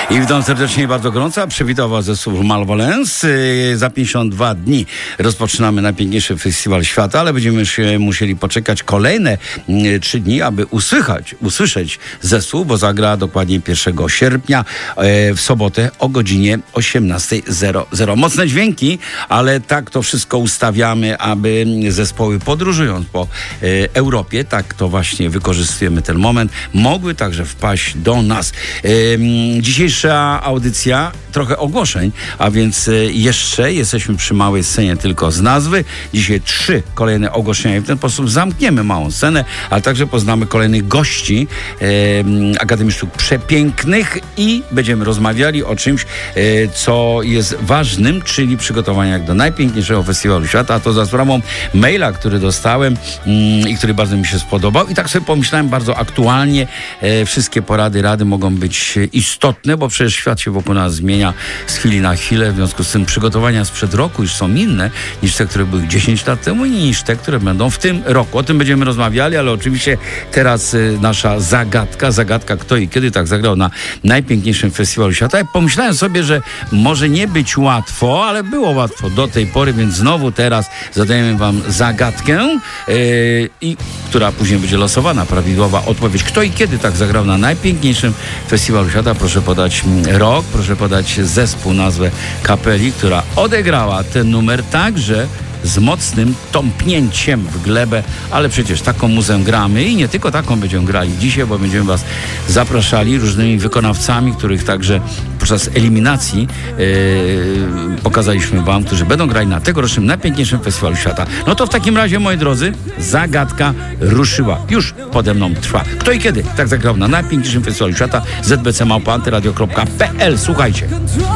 I witam serdecznie i bardzo gorąco. Przywitał Was zespół Malvolence. Za 52 dni rozpoczynamy najpiękniejszy festiwal świata, ale będziemy się musieli poczekać kolejne 3 dni, aby usłyszeć zespół, bo zagra dokładnie 1 sierpnia w sobotę o godzinie 18:00. Mocne dźwięki, ale tak to wszystko ustawiamy, aby zespoły podróżując po Europie, tak to właśnie wykorzystujemy ten moment, mogły także wpaść do nas. Dzisiejsza audycja, trochę ogłoszeń, a więc jeszcze jesteśmy przy małej scenie tylko z nazwy. Dzisiaj 3 kolejne ogłoszenia i w ten sposób zamkniemy małą scenę, ale także poznamy kolejnych gości Akademii Sztuk Przepięknych i będziemy rozmawiali o czymś, co jest ważnym, czyli przygotowania do najpiękniejszego festiwalu świata, a to za sprawą maila, który dostałem i który bardzo mi się spodobał. I tak sobie pomyślałem bardzo aktualnie, wszystkie porady, rady mogą być istotne, bo przecież świat się wokół nas zmienia z chwili na chwilę, w związku z tym przygotowania sprzed roku już są inne niż te, które były 10 lat temu i niż te, które będą w tym roku. O tym będziemy rozmawiali, ale oczywiście teraz nasza zagadka kto i kiedy tak zagrał na najpiękniejszym festiwalu świata. Pomyślałem sobie, że może nie być łatwo, ale było łatwo do tej pory, więc znowu teraz zadajemy Wam zagadkę, i która później będzie losowana, prawidłowa odpowiedź. Kto i kiedy tak zagrał na najpiękniejszym festiwalu świata? Proszę podać rok, proszę podać zespół, nazwę kapeli, która odegrała ten numer także z mocnym tąpnięciem w glebę, ale przecież taką muzę gramy i nie tylko taką będziemy grali dzisiaj, bo będziemy Was zapraszali różnymi wykonawcami, których także podczas eliminacji pokazaliśmy Wam, którzy będą grali na tegorocznym najpiękniejszym festiwalu świata. No to w takim razie, moi drodzy, zagadka ruszyła. Już pode mną trwa. Kto i kiedy tak zagrał na najpiękniejszym festiwalu świata? zbc@antyradio.pl. Słuchajcie.